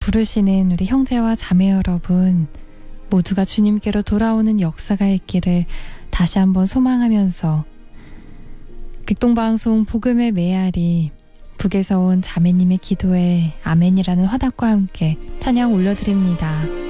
부르시는 우리 형제와 자매 여러분, 모두가 주님께로 돌아오는 역사가 있기를 다시 한번 소망하면서 극동방송 복음의 메아리, 북에서 온 자매님의 기도에 아멘이라는 화답과 함께 찬양 올려드립니다.